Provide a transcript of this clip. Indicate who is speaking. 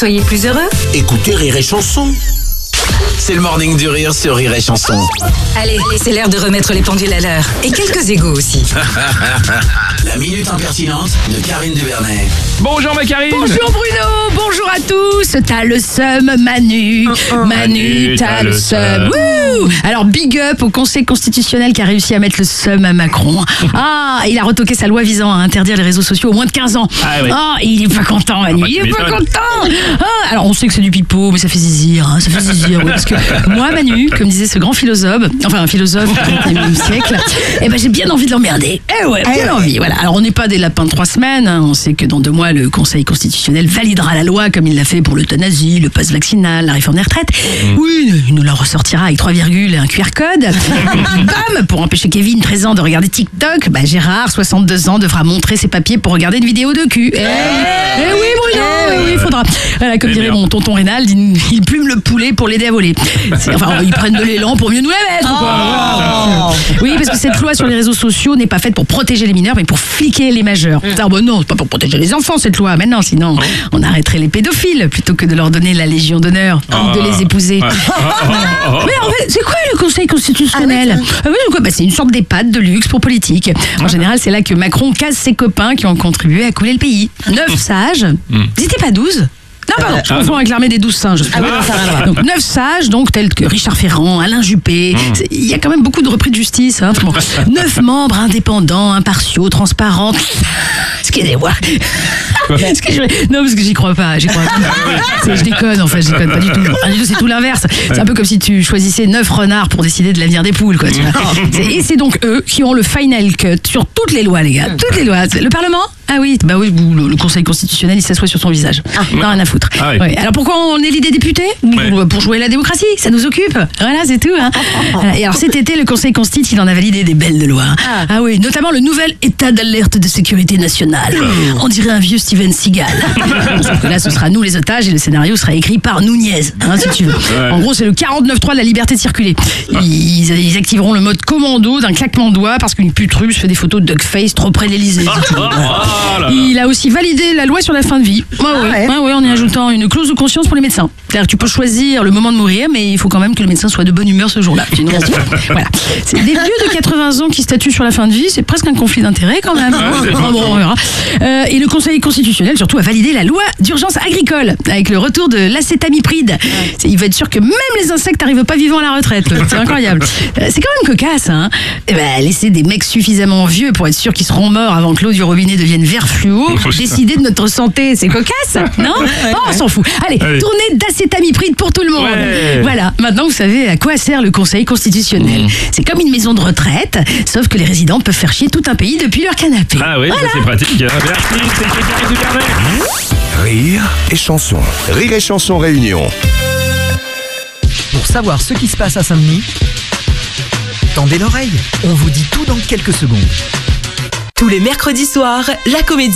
Speaker 1: Soyez plus heureux.
Speaker 2: Écoutez Rire et Chanson. C'est le morning du rire sur Rire et Chanson.
Speaker 1: Allez, c'est l'heure de remettre les pendules à l'heure. Et quelques égos aussi.
Speaker 2: La minute impertinente de Karine Duvernet.
Speaker 3: Bonjour ma Karine.
Speaker 4: Bonjour Bruno, bonjour à tous. T'as le seum Manu. Manu, t'as le seum. Wouh. Alors big up au Conseil constitutionnel qui a réussi à mettre le seum à Macron. Ah, il a retoqué sa loi visant à interdire les réseaux sociaux aux moins de 15 ans.
Speaker 3: Ah, ouais.
Speaker 4: Ah, il est pas content Manu, il est pas content. Ah, alors on sait que c'est du pipeau, mais ça fait zizir, hein, ça fait zizir. Oui, parce que moi Manu, comme disait ce grand philosophe, enfin un philosophe du XXIe siècle, eh ben j'ai bien envie de l'emmerder. Eh ouais, bien envie. Voilà. Alors on n'est pas des lapins de 3 semaines. Hein. On sait que dans 2 mois le Conseil constitutionnel validera la loi comme il l'a fait pour l'euthanasie, le pass vaccinal, la réforme des retraites. Oui, il nous la ressortira avec 3 virgules et un QR code. Bam, pour empêcher Kevin, 13 ans, de regarder TikTok, bah Gérard, 62 ans, devra montrer ses papiers pour regarder une vidéo de cul. Eh oui Bruno, oui, il faudra. Voilà, comme dirait mon tonton Reynald, il plume le poulet pour l'aider à voler. Enfin, ils prennent de l'élan pour mieux nous la mettre. Quoi. Oui, parce que cette loi sur les réseaux sociaux n'est pas faite pour protéger les mineurs, mais pour fliquer les majeurs. Ah bon, non, c'est pas pour protéger les enfants cette loi. Maintenant, sinon, on arrêterait les pédophiles plutôt que de leur donner la Légion d'honneur ou de les épouser. Mais en fait, c'est quoi le Conseil constitutionnel? C'est une sorte d'EHPAD de luxe pour politiques. En général, c'est là que Macron casse ses copains qui ont contribué à couler le pays. 9 sages. Ils étaient pas 12? Non, pardon, je confonds avec l'armée des 12 singes. Donc 9 sages, donc tels que Richard Ferrand, Alain Juppé. Il y a quand même beaucoup de repris de justice. Hein. Bon, 9 membres indépendants, impartiaux, transparents. Excusez-moi. Non, parce que j'y crois pas. Je déconne, en fait, je déconne pas du tout. C'est tout l'inverse. C'est un peu comme si tu choisissais 9 renards pour décider de l'avenir des poules, quoi. Tu vois. Et c'est donc eux qui ont le final cut sur toutes les lois, les gars. Toutes les lois. Le Parlement? Ah oui, bah oui, le Conseil constitutionnel, il s'assoit sur son visage. Non, rien à foutre.
Speaker 3: Ah oui.
Speaker 4: Ouais. Alors pourquoi on élit des députés? Pour jouer la démocratie, ça nous occupe. Voilà, c'est tout. Hein. Et alors cet été, le Conseil constitue, il en a validé des belles de loi. Ah oui, notamment le nouvel état d'alerte de sécurité nationale. On dirait un vieux Steven Seagal. Sauf que là, ce sera nous les otages et le scénario sera écrit par Nunez, hein, si tu veux. En gros, c'est le 49.3 de la liberté de circuler. Ils activeront le mode commando d'un claquement de doigts parce qu'une pute russe fait des photos de duckface trop près de l'Elysée. Il a aussi validé la loi sur la fin de vie. En y ajoutant une clause de conscience pour les médecins. C'est-à-dire que tu peux choisir le moment de mourir, mais il faut quand même que le médecin soit de bonne humeur ce jour-là. Voilà. C'est des vieux de 80 ans qui statuent sur la fin de vie, c'est presque un conflit d'intérêts quand même. On verra. Et le Conseil constitutionnel surtout a validé la loi d'urgence agricole avec le retour de l'acétamipride. Il va être sûr que même les insectes n'arrivent pas vivants à la retraite. C'est incroyable. C'est quand même cocasse. Hein. Laisser des mecs suffisamment vieux pour être sûr qu'ils seront morts avant que l'eau du robinet devienne vert fluo, décider de notre santé, c'est cocasse, non? On s'en fout. Allez, tournée d'acétamipride pour tout le monde. Voilà, maintenant vous savez à quoi sert le Conseil constitutionnel. C'est comme une maison de retraite, sauf que les résidents peuvent faire chier tout un pays depuis leur canapé.
Speaker 3: Ah oui, voilà. C'est pratique. Merci, c'était Karine Duvernet.
Speaker 5: Rire et Chanson. Rire et Chanson Réunion.
Speaker 6: Pour savoir ce qui se passe à Saint-Denis, tendez l'oreille. On vous dit tout dans quelques secondes.
Speaker 7: Tous les mercredis soirs, la comédie